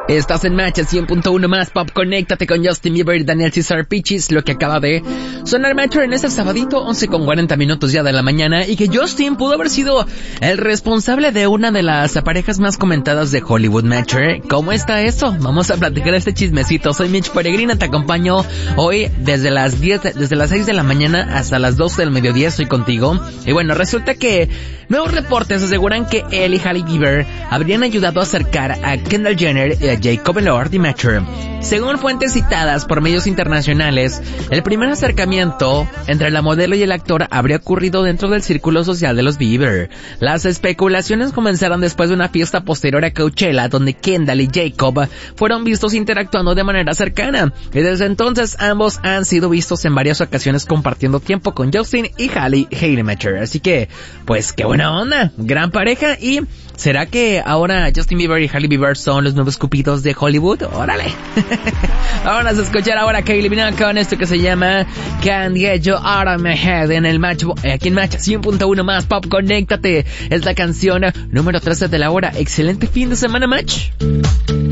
Estás en Match 100.1 más Pop. Conéctate con Justin Bieber y Daniel Cesar Pichis, lo que acaba de sonar Metro en este sabadito, 11:40 ya de la mañana, y que Justin pudo haber sido el responsable de una de las parejas más comentadas de Hollywood. Metro, ¿cómo está eso? Vamos a platicar este chismecito. Soy Mitch Peregrina, te acompaño hoy desde las 6 de la mañana hasta las 12 del mediodía, estoy contigo. Y bueno, resulta que nuevos reportes aseguran que él y Hailey Bieber habrían ayudado a acercar a Kendall Jenner y a Jacob Elord y Metro. Según fuentes citadas por medios internacionales, el primer acercamiento entre la modelo y el actor habría ocurrido dentro del círculo social de los Bieber. Las especulaciones comenzaron después de una fiesta posterior a Coachella, donde Kendall y Jacob fueron vistos interactuando de manera cercana, y desde entonces ambos han sido vistos en varias ocasiones compartiendo tiempo con Justin y Hailey Metro. Así que, pues qué buena onda, gran pareja. Y ¿será que ahora Justin Bieber y Hailey Bieber son los nuevos cupidos de Hollywood? ¡Órale! Vamos a escuchar ahora a Kylie Minogue con esto que se llama Can't Get You Out of My Head en el Match, aquí en Match 100.1 más Pop. Conéctate, es la canción número 13 de la hora. Excelente fin de semana, Match.